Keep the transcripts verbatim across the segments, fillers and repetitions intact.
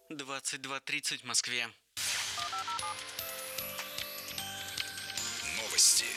двадцать два тридцать в Москве. Новости.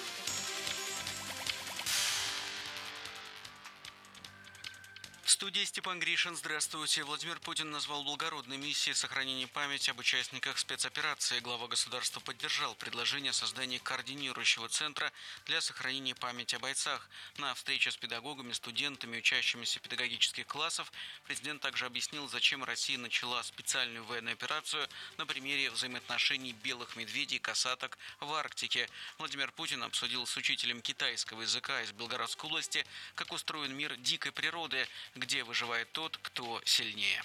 В студии Степан Гришин. Здравствуйте. Владимир Путин назвал благородной миссией сохранения памяти об участниках спецоперации. Глава государства поддержал предложение о создании координирующего центра для сохранения памяти о бойцах. На встрече с педагогами, студентами, учащимися педагогических классов президент также объяснил, зачем Россия начала специальную военную операцию на примере взаимоотношений белых медведей и косаток в Арктике. Владимир Путин обсудил с учителем китайского языка из Белгородской области, как устроен мир дикой природы, где выживает тот, кто сильнее.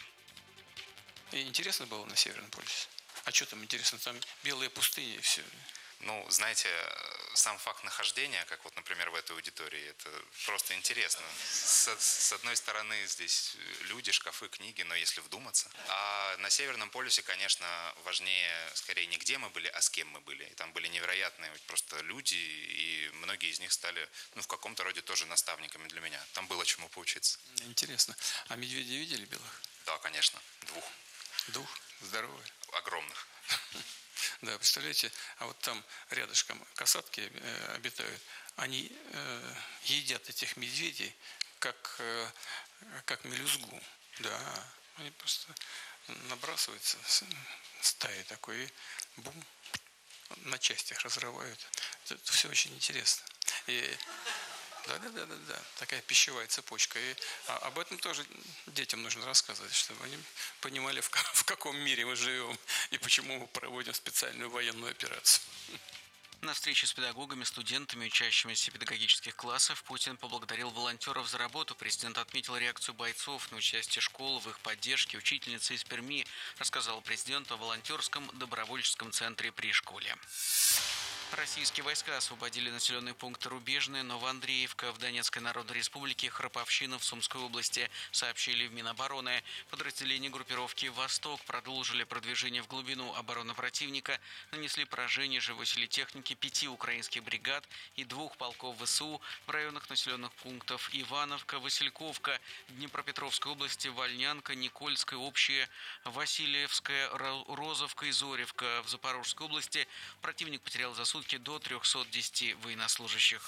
И интересно было на Северном полюсе? А что там интересно? Там белые пустыни и все. Ну, знаете, сам факт нахождения, как вот, например, в этой аудитории, это просто интересно. С, с одной стороны, здесь люди, шкафы, книги, но если вдуматься. А на Северном полюсе, конечно, важнее скорее не где мы были, а с кем мы были. И там были невероятные просто люди, и многие из них стали, ну, в каком-то роде тоже наставниками для меня. Там было чему поучиться. Интересно. А медведей видели белых? Да, конечно. Двух. Двух? Здоровые? Огромных. Да, представляете, а вот там рядышком касатки э, обитают, они э, едят этих медведей как, э, как мелюзгу. Да, они просто набрасываются стаей такой, и бум, на частях разрывают. Это все очень интересно. И Да, да, да, да, да. Такая пищевая цепочка. И а, об этом тоже детям нужно рассказывать, чтобы они понимали, в, в каком мире мы живем и почему мы проводим специальную военную операцию. На встрече с педагогами, студентами, учащимися педагогических классов Путин поблагодарил волонтеров за работу. Президент отметил реакцию бойцов на участие школ в их поддержке. Учительница из Перми рассказала президенту о волонтерском добровольческом центре при школе. Российские войска освободили населенные пункты Рубежные, Новоандреевка в Донецкой Народной Республике, Храповщина в Сумской области, сообщили в Минобороны. Подразделения группировки «Восток» продолжили продвижение в глубину обороны противника, нанесли поражение живой силе техники пяти украинских бригад и двух полков ВСУ в районах населенных пунктов Ивановка, Васильковка, Днепропетровской области, Вольнянка, Никольская, Общая, Васильевская, Розовка и Зоревка в Запорожской области. Противник потерял за сутки до трёхсот десяти военнослужащих.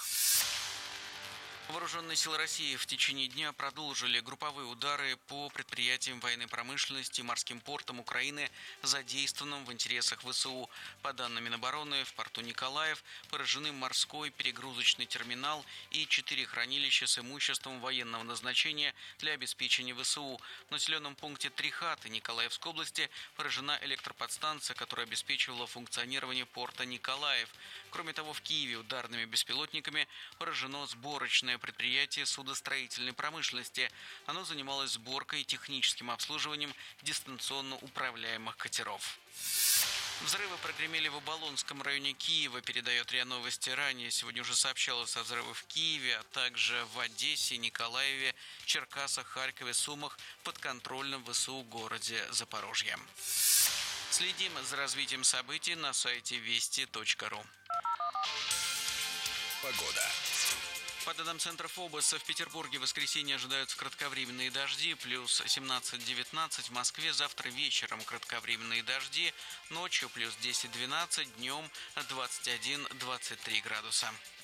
Вооруженные силы России в течение дня продолжили групповые удары по предприятиям военной промышленности и морским портам Украины, задействованным в интересах ВСУ. По данным Минобороны, в порту Николаев поражены морской перегрузочный терминал и четыре хранилища с имуществом военного назначения для обеспечения ВСУ. В населенном пункте Трихаты Николаевской области поражена электроподстанция, которая обеспечивала функционирование порта Николаев. Кроме того, в Киеве ударными беспилотниками поражено сборочное предприятие судостроительной промышленности. Оно занималось сборкой и техническим обслуживанием дистанционно управляемых катеров. Взрывы прогремели в Оболонском районе Киева, передает РИА Новости. Ранее сегодня уже сообщалось о взрывах в Киеве, а также в Одессе, Николаеве, Черкасах, Харькове, Сумах, подконтрольном ВСУ городе Запорожье. Следим за развитием событий на сайте вести точка ру. Погода. По данным Центра ФОБОСа, в Петербурге в воскресенье ожидаются кратковременные дожди, плюс семнадцать-девятнадцать, в Москве завтра вечером кратковременные дожди, ночью плюс десять-двенадцать, днем двадцать один-двадцать три градуса.